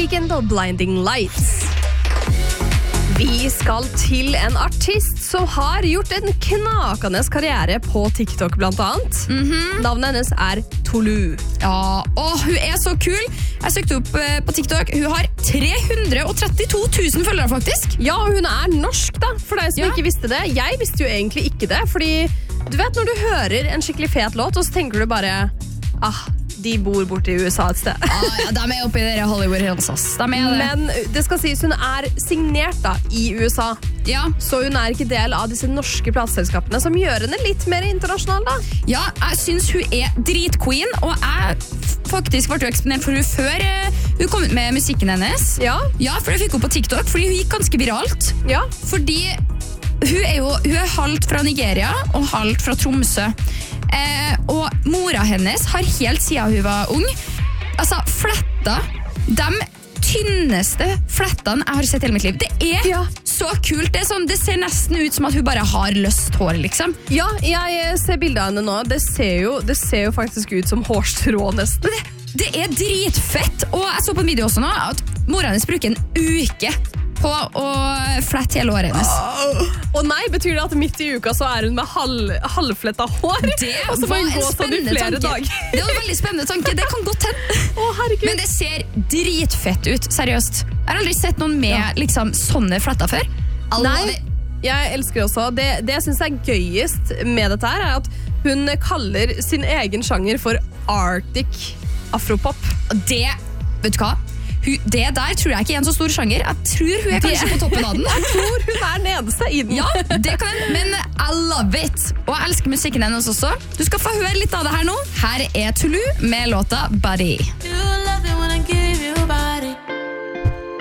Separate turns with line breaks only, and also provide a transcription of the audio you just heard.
Weeknd og Blinding Lights. Vi skal til en artist som har gjort en knakende karriere på TikTok blant annet. Navnet hennes Tolu.
Ja, og hun så kul. Jeg søkte opp på TikTok. Hun har 332 000 følgere faktisk.
Ja, og hun norsk da, for deg som ikke visste det. Jeg visste jo egentlig ikke det, fordi du vet når du hører en skikkelig fet låt, og så tenker du bare, de bor borte i USA et sted.
Ja, de oppe i dere Hollywood-hills, ass. De det.
Men det skal sies, hun signert da, i USA.
Ja.
Så hun ikke del av disse norske plateselskapene, som gjør henne litt mer internasjonal da.
Ja, jeg synes hun dritqueen, og jeg faktisk ble jo eksponert for hun før hun kom ut med musikken hennes.
Ja.
Ja, for jeg fikk henne på TikTok, fordi hun gikk ganske viralt.
Ja.
Fordi hun halvt fra Nigeria og halvt fra Tromsø. Og mora hennes har helt siden hun var ung fletta de tynneste flettene jeg har sett hele mitt liv. Det så kult. Det ser nesten ut som at hun bare har løst hår, liksom.
Ja, jeg ser bildet av henne nå. Det ser jo faktisk ut som hårstrå nesten.
Det dritfett. Og jeg så på en video også nå at mora hennes bruker en uke på å flette hele håret hennes.
Og nei, betyr det at midt i uka så hun med halvfletta hår?
Og så må hun gå sånn i flere dager. Det var en veldig spennende tanke. Det kan godt hende.
Herregud.
Men det ser dritfett ut, seriøst. Jeg har aldri sett noen med liksom sånne fletter før.
Nei, jeg elsker også. Det jeg synes gøyest med dette her at hun kaller sin egen sjanger for Arctic Afropop.
Det, vet du hva? Det der tror jeg ikke en så stor sjanger. Jeg tror hun kanskje på toppen av den.
Jeg tror hun nederste i den.
Ja, det kan jeg, men I love it. Og jeg elsker musikken hennes også. Du skal få høre litt av det her nå. Her Tolu med låta Buddy.